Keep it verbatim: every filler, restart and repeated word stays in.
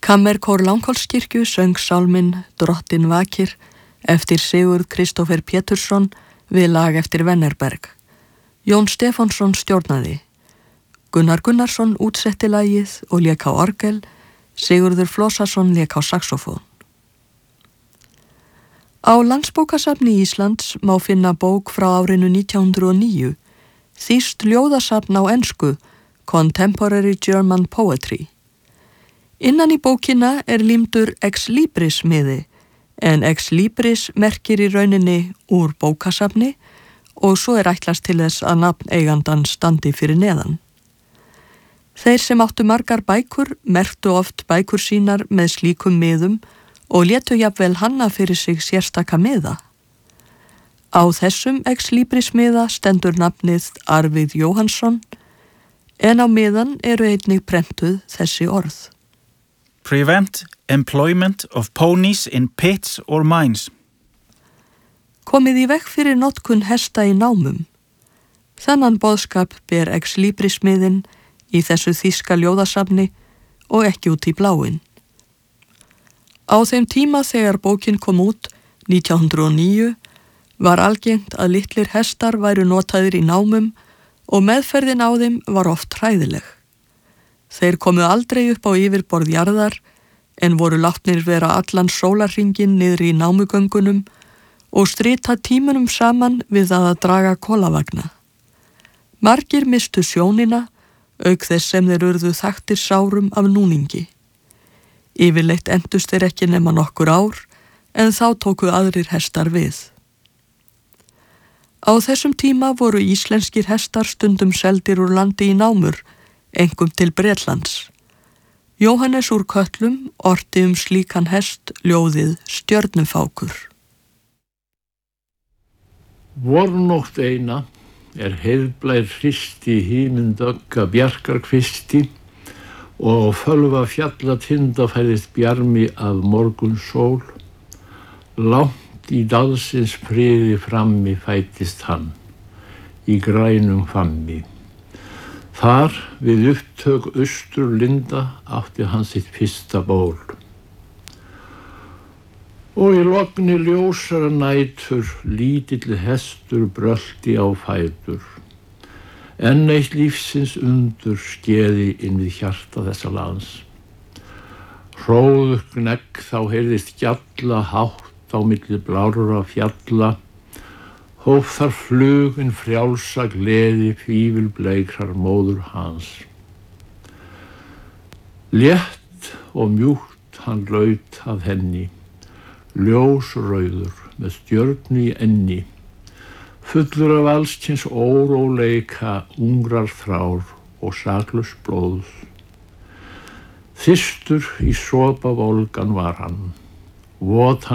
Kammerkór Langholtskirkju söng sálminn Drottin vakir eftir Sigurð Kristófer Pétursson við lag eftir Wennerberg. Jón Stefánsson stjórnaði. Gunnar Gunnarsson útsetti lagið og lék á orgel, Sigurður Flósason lék á saxofón. Á Landsbókasafni Íslands má finna bók frá árinu nítján hundruð og níu, þýskt ljóðasafn á ensku, Contemporary German Poetry. Innan í bókina er límdur Ex Libris miði, en Ex Libris merkir í rauninni úr bókasafni og svo er ætlast til þess að nafn eigandan standi fyrir neðan. Þeir sem áttu margar bækur merktu oft bækur sínar með slíkum miðum og létu jafnvel hanna fyrir sig sérstaka miða. Á þessum Ex Libris miða stendur nafnið Arvid Jóhannsson, en á miðan eru einnig prentuð þessi orð. Prevent employment of ponies in pits or mines. Komið í veg fyrir notkun hesta í námum. Þennan boðskap ber Ex Libris miðin í þessu þýska ljóðasafni og ekki út í bláinn. Á þeim tíma þegar bókin kom út, nítján hundruð og níu, var algengt að litlir hestar væru notaðir í námum og meðferðin á þeim var oft hræðileg. Þeir komu aldrei upp á yfirborð jarðar en voru látnir vera allan sólarhringinn niðri í námugöngunum og strita tímunum saman við að að draga kolavagna. Margir mistu sjónina, auk þess sem þeir urðu þaktir sárum af núningi. Yfirleitt endust þeir ekki nema nokkur ár, en þá tóku aðrir hestar við. Á þessum tíma voru íslenskir hestar stundum seldir úr landi í námur, einkum til Bretlands. Jóhannes úr Kötlum orti um slíkan hest ljóðið Stjörnufákur. Vornótt eina er heiðblær hristi himindögga bjarkarkvisti og á fölva fjalla tinda færist bjarmi af morgun sól. Langt í dalsins friði frammi fætist hann, í grænum fammi. Þar við upptök Austurlinda átti hann sitt fyrsta ból. Og í logni ljósara nætur lítill hestur brölti á fætur. Enn eitt lífsins undur skeði inn við hjarta þessa lands. Hróður gnegg þá heyrðist gjalla hátt á milli blárra fjalla, hóf þar flugin frjálsa gleði fífilbleikrar móður hans. Létt og mjúkt hann laut að henni, ljósrauður með stjörnu í enni, fullur af allskyns óróleika, ungrar þrár og saklaus blóðs. Þyrstur í sopa volgan var hann, vot hann